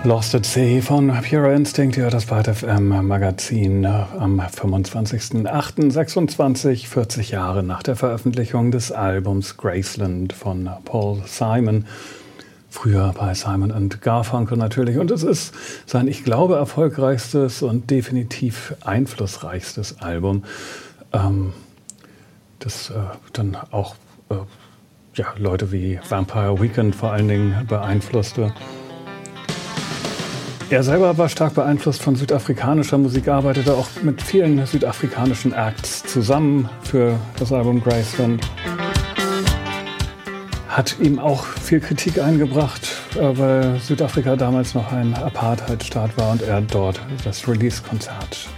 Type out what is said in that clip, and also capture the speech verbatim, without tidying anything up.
Lost at Sea von Pure Instinct, hier das Byte F M Magazin am fünfundzwanzigsten achten sechsundzwanzig, vierzig Jahre nach der Veröffentlichung des Albums Graceland von Paul Simon. Früher bei Simon and Garfunkel natürlich. Und es ist sein, ich glaube, erfolgreichstes und definitiv einflussreichstes Album, ähm, das äh, dann auch äh, ja, Leute wie Vampire Weekend vor allen Dingen beeinflusste. Er selber war stark beeinflusst von südafrikanischer Musik, arbeitete auch mit vielen südafrikanischen Acts zusammen für das Album Graceland. Hat ihm auch viel Kritik eingebracht, weil Südafrika damals noch ein Apartheidstaat war und er dort das Release-Konzert